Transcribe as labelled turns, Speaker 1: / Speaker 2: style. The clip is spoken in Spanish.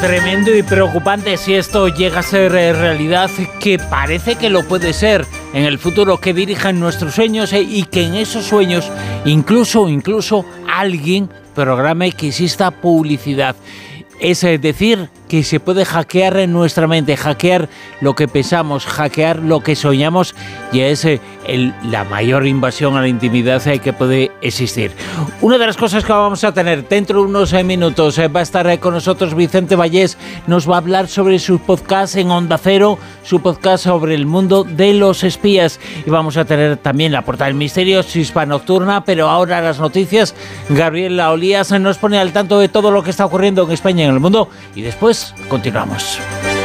Speaker 1: tremendo y preocupante si esto llega a ser realidad, que parece que lo puede ser en el futuro, que dirijan nuestros sueños y que en esos sueños incluso alguien programe que exista publicidad. Es decir, que se puede hackear nuestra mente, hackear lo que pensamos, hackear lo que soñamos, y es la mayor invasión a la intimidad que puede existir. Una de las cosas que vamos a tener dentro de unos minutos, va a estar con nosotros Vicente Vallés, nos va a hablar sobre su podcast en Onda Cero, su podcast sobre el mundo de los espías, y vamos a tener también la Portada del Misterio, Chispa Nocturna, pero ahora las noticias. Gabriela Olías nos pone al tanto de todo lo que está ocurriendo en España y en el mundo, y después continuamos.